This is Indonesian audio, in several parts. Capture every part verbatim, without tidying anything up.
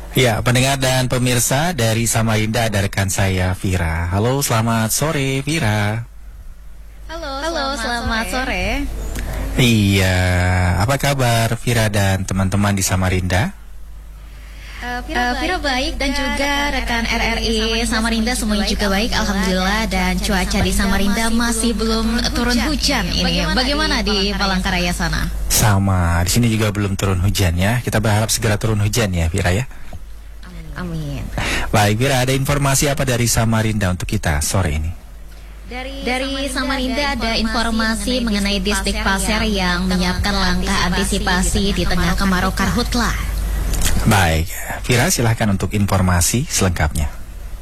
Ya, pendengar dan pemirsa dari Samarinda ada rekan saya Vira. Halo, selamat sore Vira. Halo, Halo selamat, selamat sore. sore. Iya, apa kabar Vira dan teman-teman di Samarinda? Uh, Vira, uh, Vira baik dan juga rekan R R I Samarinda semuanya juga baik, alhamdulillah. Dan cuaca di Samarinda masih belum turun hujan ini. Bagaimana di Palangkaraya sana? Sama, di sini juga belum turun hujan ya. Kita berharap segera turun hujan ya Vira ya. Amin. Baik Vira, ada informasi apa dari Samarinda untuk kita sore ini? Dari, Dari Samarinda ada informasi mengenai distrik Pasir yang menyiapkan langkah antisipasi di tengah kemarau karhutlah. Baik, Vira silahkan untuk informasi selengkapnya.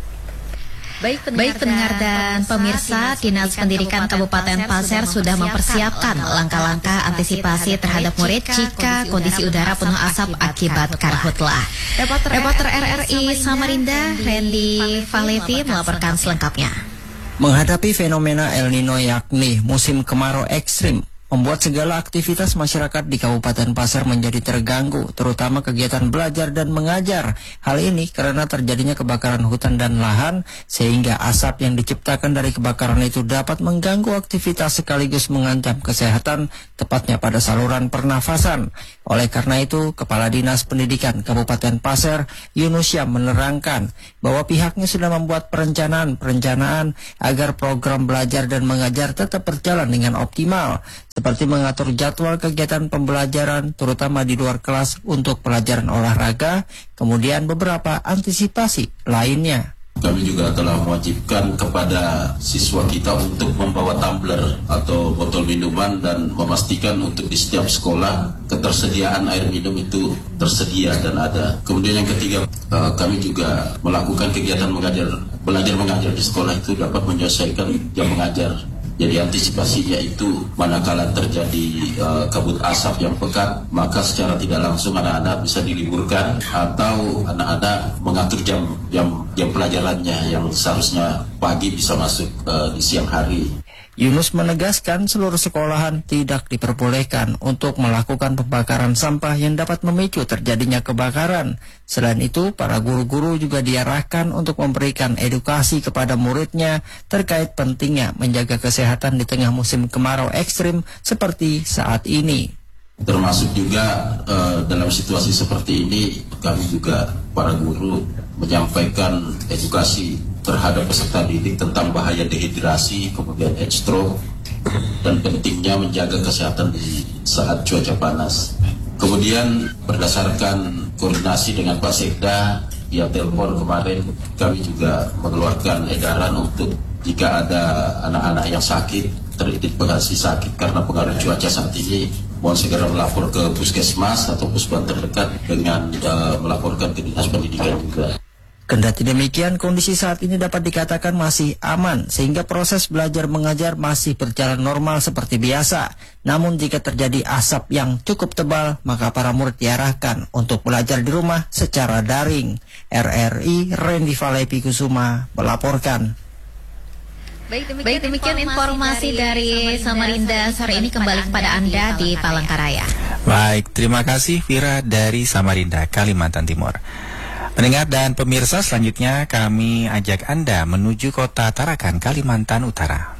Baik pendengar, Baik pendengar dan pemirsa, Dinas Pendidikan Kabupaten Pasir sudah mempersiapkan langkah-langkah antisipasi terhadap murid jika kondisi udara penuh asap akibat karhutlah. Reporter R R I Samarinda, Randy Valevi melaporkan selengkapnya. Menghadapi fenomena El Nino yakni musim kemarau ekstrim, membuat segala aktivitas masyarakat di Kabupaten Pasir menjadi terganggu, terutama kegiatan belajar dan mengajar. Hal ini karena terjadinya kebakaran hutan dan lahan, sehingga asap yang diciptakan dari kebakaran itu dapat mengganggu aktivitas sekaligus mengancam kesehatan, tepatnya pada saluran pernafasan. Oleh karena itu, Kepala Dinas Pendidikan Kabupaten Pasir, Yunus Syam, menerangkan bahwa pihaknya sudah membuat perencanaan-perencanaan agar program belajar dan mengajar tetap berjalan dengan optimal, seperti mengatur jadwal kegiatan pembelajaran terutama di luar kelas untuk pelajaran olahraga, kemudian beberapa antisipasi lainnya. Kami juga telah mewajibkan kepada siswa kita untuk membawa tumbler atau botol minuman dan memastikan untuk di setiap sekolah ketersediaan air minum itu tersedia dan ada. Kemudian yang ketiga, kami juga melakukan kegiatan mengajar, belajar mengajar di sekolah itu dapat menyelesaikan jam mengajar. Jadi antisipasinya itu manakala terjadi uh, kabut asap yang pekat, maka secara tidak langsung anak-anak bisa diliburkan atau anak-anak mengatur jam jam jam pelajarannya yang seharusnya pagi bisa masuk uh, di siang hari. Yunus menegaskan seluruh sekolahan tidak diperbolehkan untuk melakukan pembakaran sampah yang dapat memicu terjadinya kebakaran. Selain itu, para guru-guru juga diarahkan untuk memberikan edukasi kepada muridnya terkait pentingnya menjaga kesehatan di tengah musim kemarau ekstrim seperti saat ini. Termasuk juga uh, dalam situasi seperti ini, kami juga para guru menyampaikan edukasi terhadap peserta didik tentang bahaya dehidrasi, kemudian heat stroke, dan pentingnya menjaga kesehatan di saat cuaca panas. Kemudian berdasarkan koordinasi dengan Pak Sekda via telepon kemarin, kami juga mengeluarkan edaran untuk jika ada anak-anak yang sakit, teridentifikasi sakit karena pengaruh cuaca saat ini, mohon segera melapor ke puskesmas atau puskesmas terdekat dengan uh, melaporkan ke Dinas Pendidikan juga. Kendati demikian, kondisi saat ini dapat dikatakan masih aman, sehingga proses belajar mengajar masih berjalan normal seperti biasa. Namun jika terjadi asap yang cukup tebal, maka para murid diarahkan untuk belajar di rumah secara daring. R R I Randy Valevi Kusuma melaporkan. Baik demikian, Baik, demikian informasi, informasi dari Samarinda sore ini, kembali kepada Anda di Palangkaraya. Baik, terima kasih Vira dari Samarinda, Kalimantan Timur. Pendengar dan pemirsa, selanjutnya kami ajak Anda menuju kota Tarakan, Kalimantan Utara.